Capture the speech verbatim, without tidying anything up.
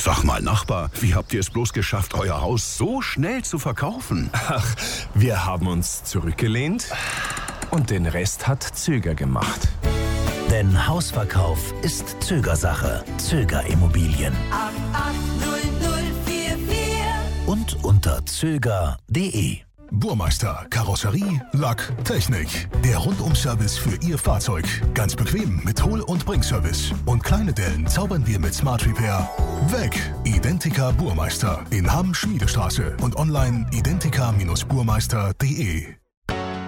Sag mal, Nachbar, wie habt ihr es bloß geschafft, euer Haus so schnell zu verkaufen? Ach, wir haben uns zurückgelehnt und den Rest hat Zöger gemacht. Denn Hausverkauf ist Zögersache. Zöger Immobilien. acht acht null null vier vier Und unter zöger punkt de. Burmeister, Karosserie, Lack, Technik. Der Rundum-Service für Ihr Fahrzeug. Ganz bequem mit Hol- und Bringservice. Und kleine Dellen zaubern wir mit Smart Repair weg. Identica Burmeister in Hamm Schmiedestraße und online identica Bindestrich burmeister punkt de.